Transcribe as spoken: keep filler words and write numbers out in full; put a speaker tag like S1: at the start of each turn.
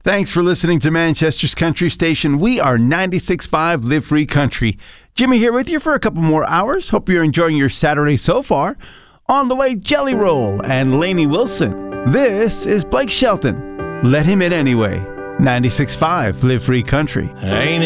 S1: Thanks for listening to Manchester's Country Station. We are ninety-six point five Live Free Country. Jimmy here with you for a couple more hours. Hope you're enjoying your Saturday so far. On the way, Jelly Roll and Lainey Wilson. This is Blake Shelton. Let him in anyway. ninety-six point five Live Free Country.
S2: Ain't